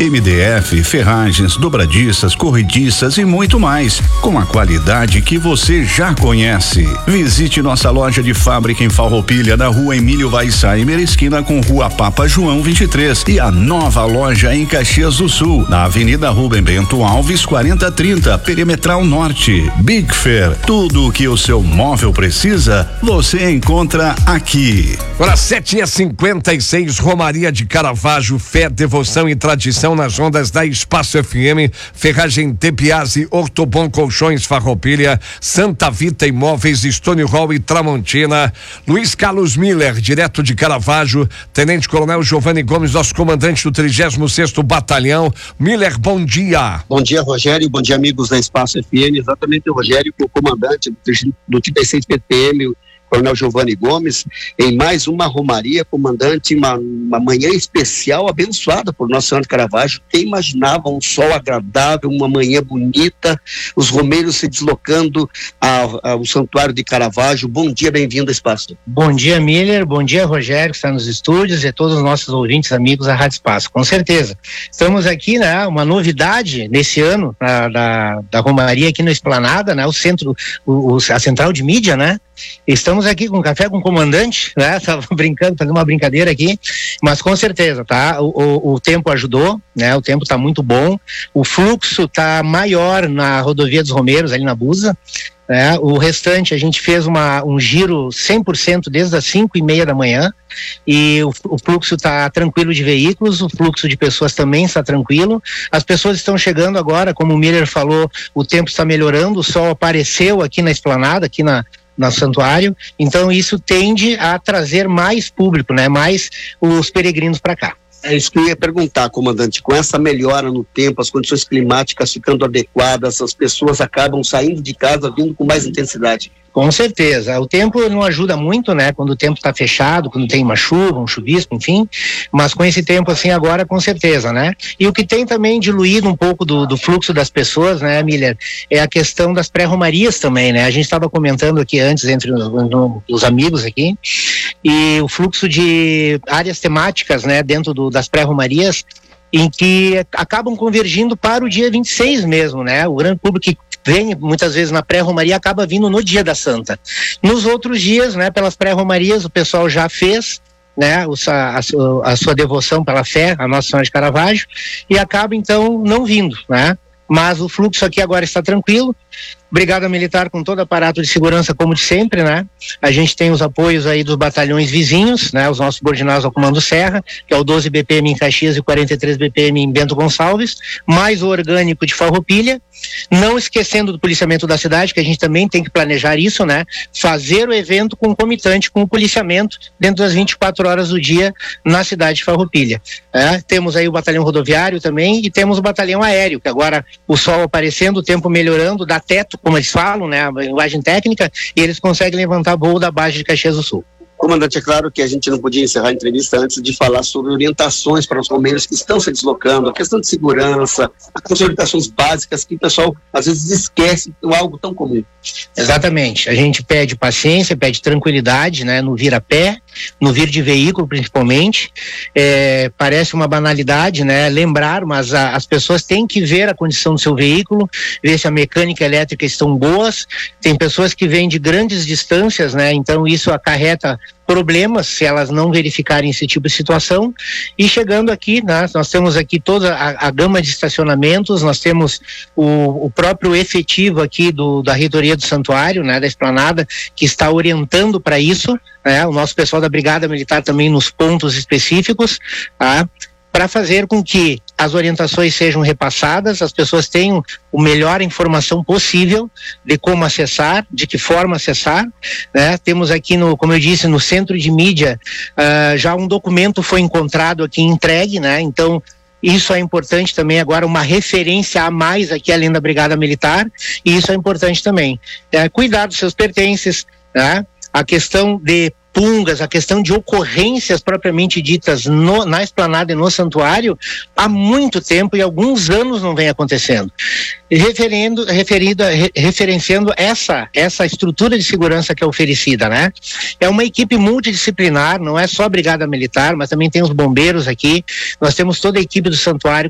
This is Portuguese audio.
MDF, ferragens, dobradiças, corrediças e muito mais, com a qualidade que você já conhece. Visite nossa loja de fábrica em Farroupilha, na rua Emílio Weissheimer, esquina com rua Papa João 23, e a nova loja em Caxias do Sul, na Avenida Rubem Bento Alves 4030, Perimetral Norte. Big Fair, tudo o que o seu móvel precisa, você encontra aqui. Agora 7h56, Romaria de Caravaggio, fé, devoção e tradição nas ondas da Espaço FM, Ferragem Tepiazzi, Ortobon Colchões Farroupilha, Santa Vita Imóveis, Stone Hall e Tramontina. Luiz Carlos Miller, direto de Caravaggio, Tenente Coronel Giovanni Gomes, nosso comandante do 36º Batalhão. Miller, bom dia. Bom dia, Rogério, bom dia, amigos da Espaço FM. Exatamente, o Rogério, que é o comandante do 36 PPM, Coronel Giovanni Gomes, em mais uma romaria, comandante, uma manhã especial abençoada por Nossa Senhora de Caravaggio. Quem imaginava um sol agradável, uma manhã bonita, os romeiros se deslocando ao Santuário de Caravaggio. Bom dia, bem-vindo ao Espaço. Bom dia, Miller, bom dia, Rogério, que está nos estúdios, e a todos os nossos ouvintes, amigos da Rádio Espaço. Com certeza. Estamos aqui, né, uma novidade nesse ano da romaria aqui na Esplanada, né, o centro, a central de mídia, né? Estamos aqui com café com o comandante, né? Tava brincando, fazendo uma brincadeira aqui, mas com certeza, tá? O tempo ajudou, né? O tempo tá muito bom, o fluxo tá maior na rodovia dos Romeiros, ali na Busa, né? O restante, a gente fez um giro 100% desde as 5:30 da manhã, e o fluxo está tranquilo de veículos, o fluxo de pessoas também está tranquilo. As pessoas estão chegando agora, como o Miller falou, o tempo está melhorando, o sol apareceu aqui na Esplanada, aqui no santuário, então isso tende a trazer mais público, né? Mais os peregrinos para cá. É isso que eu ia perguntar, comandante. Com essa melhora no tempo, as condições climáticas ficando adequadas, as pessoas acabam saindo de casa, vindo com mais intensidade. Com certeza, o tempo não ajuda muito, né, quando o tempo está fechado, quando tem uma chuva, um chuvisco, enfim, mas com esse tempo assim agora, com certeza, né, e o que tem também diluído um pouco do fluxo das pessoas, né, Miller, é a questão das pré-romarias também, né, a gente estava comentando aqui antes entre os amigos aqui, e o fluxo de áreas temáticas, né, dentro das pré-romarias, em que acabam convergindo para o dia 26 mesmo, né, o grande público que vem muitas vezes na pré-romaria acaba vindo no dia da Santa. Nos outros dias, né, pelas pré-romarias, o pessoal já fez, né, a sua devoção pela fé, a Nossa Senhora de Caravaggio, e acaba então não vindo, né? Mas o fluxo aqui agora está tranquilo. Brigada Militar com todo o aparato de segurança, como de sempre, né? A gente tem os apoios aí dos batalhões vizinhos, né? Os nossos subordinados ao Comando Serra, que é o 12 BPM em Caxias e 43 BPM em Bento Gonçalves, mais o orgânico de Farroupilha, não esquecendo do policiamento da cidade, que a gente também tem que planejar isso, né? Fazer o evento concomitante com o policiamento dentro das 24 horas do dia na cidade de Farroupilha. Temos aí o batalhão rodoviário também e temos o batalhão aéreo, que agora o sol aparecendo, o tempo melhorando, dá teto, como eles falam, né, a linguagem técnica, e eles conseguem levantar voo da base de Caxias do Sul. Comandante, é claro que a gente não podia encerrar a entrevista antes de falar sobre orientações para os romeiros que estão se deslocando, a questão de segurança, as orientações básicas que o pessoal às vezes esquece de algo tão comum. Exatamente, a gente pede paciência, pede tranquilidade, né, no vir a pé, no vir de veículo principalmente. Parece uma banalidade, né, lembrar, mas as pessoas têm que ver a condição do seu veículo, ver se a mecânica elétrica estão boas. Tem pessoas que vêm de grandes distâncias, né, então isso acarreta problemas se elas não verificarem esse tipo de situação. E chegando aqui, né, nós temos aqui toda a gama de estacionamentos, nós temos o próprio efetivo aqui da reitoria do santuário, né, da Esplanada, que está orientando para isso, né, o nosso pessoal da Brigada Militar também nos pontos específicos, tá? Para fazer com que as orientações sejam repassadas, as pessoas tenham a melhor informação possível de como acessar, de que forma acessar, né? Temos aqui, como eu disse, no centro de mídia, já um documento foi encontrado aqui entregue, né? Então, isso é importante também, agora uma referência a mais aqui além da Brigada Militar, e isso é importante também. Cuidar dos seus pertences, né? A questão de pungas, a questão de ocorrências propriamente ditas na Esplanada e no santuário, há muito tempo e alguns anos não vem acontecendo. Referenciando essa estrutura de segurança que é oferecida, né? É uma equipe multidisciplinar, não é só a Brigada Militar, mas também tem os bombeiros aqui, nós temos toda a equipe do santuário